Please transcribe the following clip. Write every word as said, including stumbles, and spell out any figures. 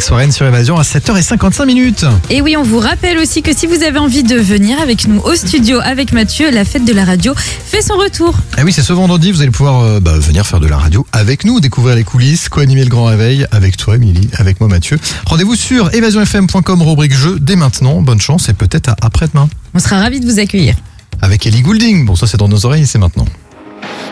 Alex Warren sur Évasion à sept heures cinquante-cinq minutes. Et oui, on vous rappelle aussi que si vous avez envie de venir avec nous au studio avec Mathieu, la fête de la radio fait son retour. Ah oui, c'est ce vendredi, vous allez pouvoir euh, bah, venir faire de la radio avec nous, découvrir les coulisses, co-animer le grand réveil avec toi Émilie, avec moi Mathieu. Rendez-vous sur évasion f m point com, rubrique jeu dès maintenant. Bonne chance et peut-être à après-demain. On sera ravis de vous accueillir. Avec Ellie Goulding. Bon, ça c'est dans nos oreilles, c'est maintenant.